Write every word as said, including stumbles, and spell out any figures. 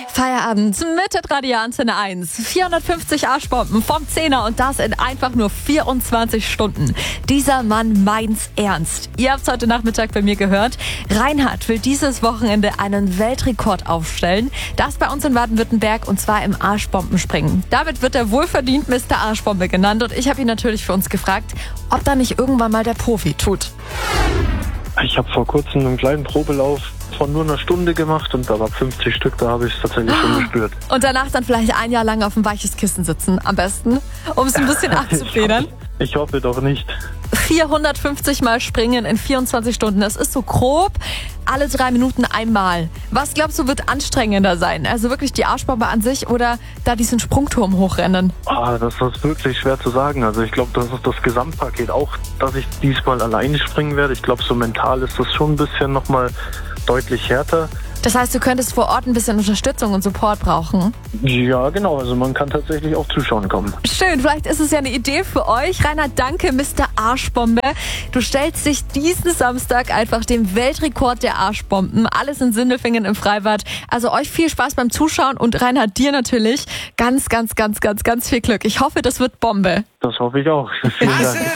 Feierabend mit Radio Antenne eins. vierhundertfünfzig Arschbomben vom Zehner und das in einfach nur vierundzwanzig Stunden. Dieser Mann meint's ernst. Ihr habt's heute Nachmittag bei mir gehört. Reinhard will dieses Wochenende einen Weltrekord aufstellen. Das bei uns in Baden-Württemberg und zwar im Arschbombenspringen. Damit wird er wohlverdient Mister Arschbombe genannt und ich habe ihn natürlich für uns gefragt, ob da nicht irgendwann mal der Profi tut. Ich habe vor kurzem einen kleinen Probelauf von nur einer Stunde gemacht und da war fünfzig Stück, da habe ich es tatsächlich schon gespürt. Und danach dann vielleicht ein Jahr lang auf ein weiches Kissen sitzen, am besten, um es ein bisschen abzufedern. Ich, ich hoffe doch nicht. vierhundertfünfzig Mal springen in vierundzwanzig Stunden, das ist so grob alle drei Minuten einmal. Was glaubst du, wird anstrengender sein? Also wirklich die Arschbombe an sich oder da diesen Sprungturm hochrennen? Ah, das ist wirklich schwer zu sagen. Also ich glaube, das ist das Gesamtpaket. Auch, dass ich diesmal alleine springen werde. Ich glaube, so mental ist das schon ein bisschen nochmal deutlich härter. Das heißt, du könntest vor Ort ein bisschen Unterstützung und Support brauchen? Ja, genau. Also man kann tatsächlich auch zuschauen kommen. Schön, vielleicht ist es ja eine Idee für euch. Reinhard, danke, Mister Arschbombe. Du stellst dich diesen Samstag einfach dem Weltrekord der Arschbomben. Alles in Sindelfingen im Freibad. Also euch viel Spaß beim Zuschauen und Reinhard, dir natürlich ganz, ganz, ganz, ganz, ganz viel Glück. Ich hoffe, das wird Bombe. Das hoffe ich auch. Vielen Dank.